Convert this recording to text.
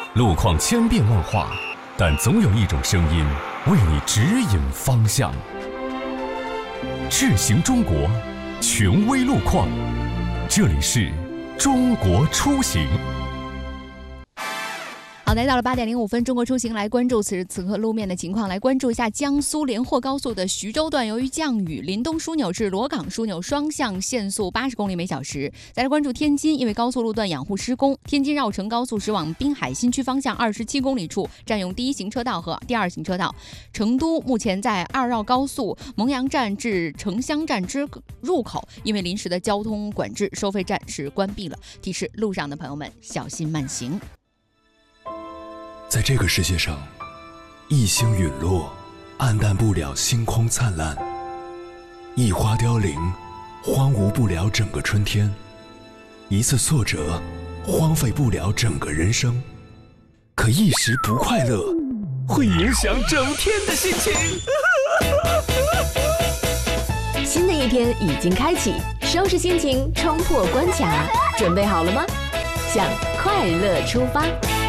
路况千变万化，但总有一种声音为你指引方向。智行中国，权威路况，这里是中国出行。 好，来到了8:05，中国出行来关注此时此刻路面的情况，来关注一下江苏连霍高速的徐州段，由于降雨，林东枢纽至罗岗枢纽双向限速80公里每小时。再来关注天津，因为高速路段养护施工，天津绕城高速驶往滨海新区方向27公里处占用第一行车道和第二行车道。成都目前在二绕高速蒙阳站至城乡站之入口，因为临时的交通管制，收费站是关闭了，提示路上的朋友们小心慢行。 在这个世界上，一星陨落，黯淡不了星空灿烂；一花凋零，荒芜不了整个春天；一次挫折，荒废不了整个人生。可一时不快乐，会影响整天的心情。 新的一天已经开启，收拾心情，冲破关卡，准备好了吗？向快乐出发。